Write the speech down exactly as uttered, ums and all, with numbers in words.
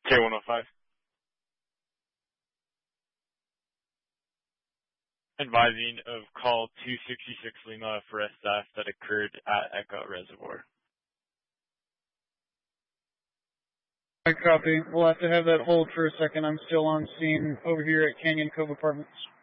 K one oh five. Advising of call two sixty-six Lima for a theft that occurred at Echo Reservoir. I copy. We'll have to have that hold for a second. I'm still on scene over here at Canyon Cove Apartments.